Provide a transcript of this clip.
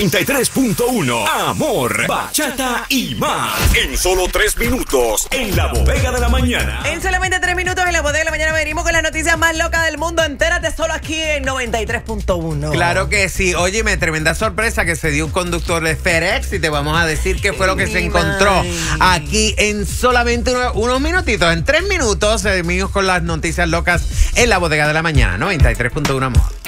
93.1 Amor, bachata y más. En solo 3 minutos, en la bodega de la mañana. En solamente 3 minutos en la bodega de la mañana venimos con las noticias más locas del mundo. Entérate solo aquí en 93.1. Claro que sí. Óyeme, tremenda sorpresa que se dio un conductor de FedEx y te vamos a decir qué fue lo que se encontró aquí en solamente unos minutitos. En 3 minutos, seguimos con las noticias locas en la bodega de la mañana. 93.1 Amor.